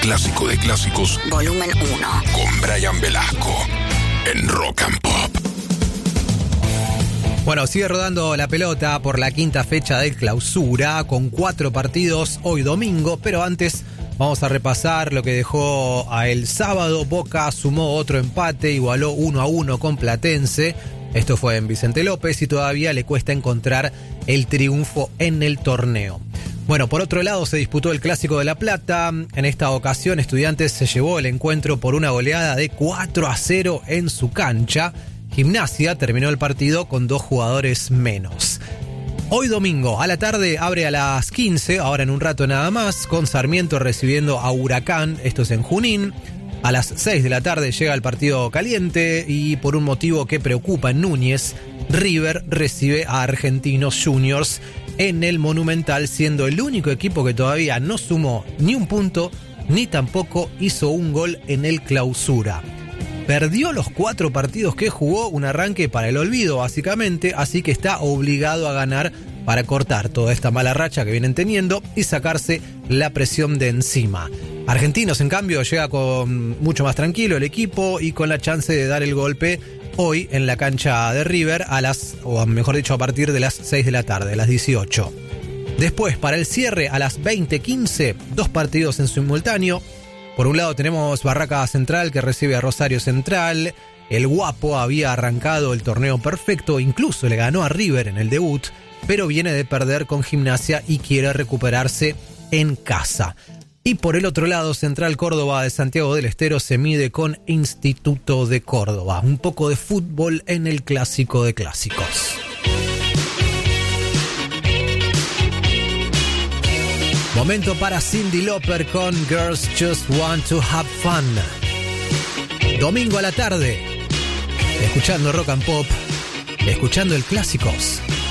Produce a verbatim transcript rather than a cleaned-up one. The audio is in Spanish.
clásico de clásicos, volumen uno, con Brian Velasco en Rock and Pop. Bueno, sigue rodando la pelota por la quinta fecha del Clausura, con cuatro partidos hoy domingo, pero antes vamos a repasar lo que dejó a el sábado. Boca sumó otro empate, igualó uno a uno con Platense. Esto fue en Vicente López y todavía le cuesta encontrar el triunfo en el torneo. Bueno, por otro lado se disputó el Clásico de La Plata. En esta ocasión Estudiantes se llevó el encuentro por una goleada de cuatro a cero en su cancha. Gimnasia terminó el partido con dos jugadores menos. Hoy domingo a la tarde abre a las quince, ahora en un rato nada más, con Sarmiento recibiendo a Huracán, esto es en Junín. A las seis de la tarde llega el partido caliente y por un motivo que preocupa en Núñez, River recibe a Argentinos Juniors en el Monumental, siendo el único equipo que todavía no sumó ni un punto ni tampoco hizo un gol en el Clausura. Perdió los cuatro partidos que jugó, un arranque para el olvido básicamente, así que está obligado a ganar para cortar toda esta mala racha que vienen teniendo y sacarse la presión de encima. Argentinos, en cambio, llega con mucho más tranquilo el equipo y con la chance de dar el golpe hoy en la cancha de River a las, o mejor dicho, a partir de las seis de la tarde, a las dieciocho. Después, para el cierre, a las veinte quince, dos partidos en simultáneo. Por un lado tenemos Barraca Central que recibe a Rosario Central. El Guapo había arrancado el torneo perfecto, incluso le ganó a River en el debut, pero viene de perder con Gimnasia y quiere recuperarse en casa. Y por el otro lado, Central Córdoba de Santiago del Estero se mide con Instituto de Córdoba. Un poco de fútbol en el Clásico de Clásicos. Momento para Cyndi Lauper con Girls Just Want to Have Fun. Domingo a la tarde, escuchando Rock and Pop, escuchando el Clásicos.